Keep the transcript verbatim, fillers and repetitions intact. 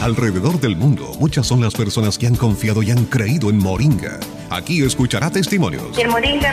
Alrededor del mundo, muchas son las personas que han confiado y han creído en Moringa. Aquí escuchará testimonios. Y el Moringa